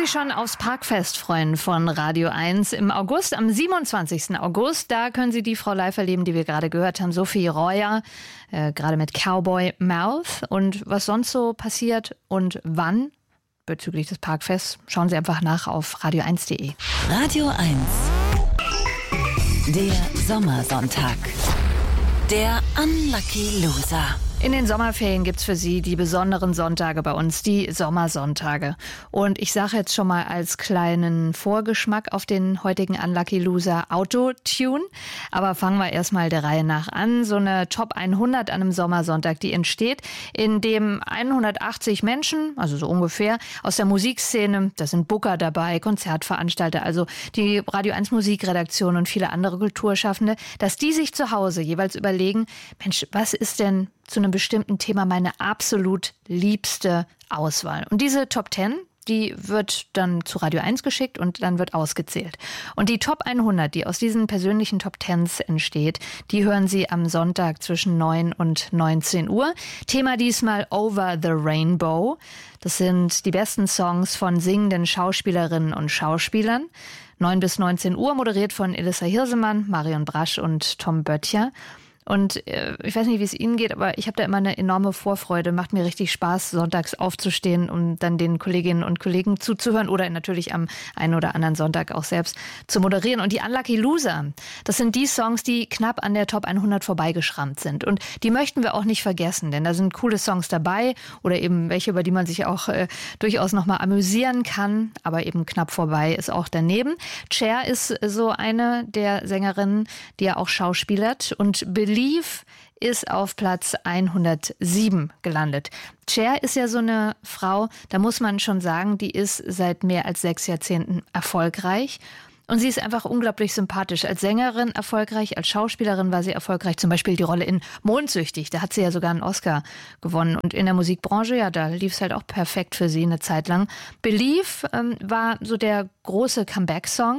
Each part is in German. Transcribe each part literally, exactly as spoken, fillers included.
sich schon aufs Parkfest freuen von Radio eins im August, am siebenundzwanzigsten August. Da können Sie die Frau live erleben, die wir gerade gehört haben, Sophie Royer, äh, gerade mit Cowboy Mouth. Und was sonst so passiert und wann bezüglich des Parkfests, schauen Sie einfach nach auf radio eins punkt de. Radio eins. Der Sommersonntag. Der Unlucky Loser. In den Sommerferien gibt's für Sie die besonderen Sonntage bei uns, die Sommersonntage. Und ich sage jetzt schon mal als kleinen Vorgeschmack auf den heutigen Unlucky Loser Autotune. Aber fangen wir erstmal der Reihe nach an. So eine Top hundert an einem Sommersonntag, die entsteht, in dem hundertachtzig Menschen, also so ungefähr, aus der Musikszene, da sind Booker dabei, Konzertveranstalter, also die Radio eins Musikredaktion und viele andere Kulturschaffende, dass die sich zu Hause jeweils überlegen, Mensch, was ist denn zu einem bestimmten Thema meine absolut liebste Auswahl. Und diese Top zehn, die wird dann zu Radio eins geschickt und dann wird ausgezählt. Und die Top hundert, die aus diesen persönlichen Top zehns entsteht, die hören Sie am Sonntag zwischen neun und neunzehn Uhr. Thema diesmal Over the Rainbow. Das sind die besten Songs von singenden Schauspielerinnen und Schauspielern. neun bis neunzehn Uhr, moderiert von Elissa Hirsemann, Marion Brasch und Tom Böttcher. Und äh, ich weiß nicht, wie es Ihnen geht, aber ich habe da immer eine enorme Vorfreude. Macht mir richtig Spaß, sonntags aufzustehen, um dann den Kolleginnen und Kollegen zuzuhören oder natürlich am einen oder anderen Sonntag auch selbst zu moderieren. Und die Unlucky Loser, das sind die Songs, die knapp an der Top hundert vorbeigeschrammt sind. Und die möchten wir auch nicht vergessen, denn da sind coole Songs dabei oder eben welche, über die man sich auch äh, durchaus nochmal amüsieren kann, aber eben knapp vorbei ist auch daneben. Cher ist so eine der Sängerinnen, die ja auch schauspielert, und Believe ist auf Platz hundertsieben gelandet. Cher ist ja so eine Frau, da muss man schon sagen, die ist seit mehr als sechs Jahrzehnten erfolgreich. Und sie ist einfach unglaublich sympathisch. Als Sängerin erfolgreich, als Schauspielerin war sie erfolgreich. Zum Beispiel die Rolle in Mondsüchtig, da hat sie ja sogar einen Oscar gewonnen. Und in der Musikbranche, ja, da lief es halt auch perfekt für sie eine Zeit lang. Believe ähm, war so der große Comeback-Song.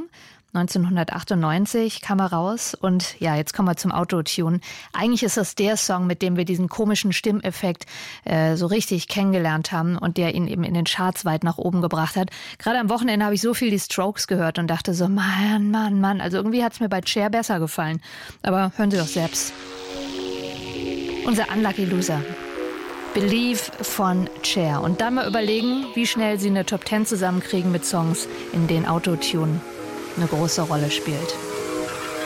neunzehnhundertachtundneunzig kam er raus und ja, jetzt kommen wir zum Autotune. Eigentlich ist das der Song, mit dem wir diesen komischen Stimmeffekt äh, so richtig kennengelernt haben und der ihn eben in den Charts weit nach oben gebracht hat. Gerade am Wochenende habe ich so viel die Strokes gehört und dachte so, Mann, Mann, Mann, also irgendwie hat es mir bei Cher besser gefallen. Aber hören Sie doch selbst. Unser Unlucky Loser. Believe von Cher. Und dann mal überlegen, wie schnell Sie eine Top zehn zusammenkriegen mit Songs, in denen Autotune eine große Rolle spielt.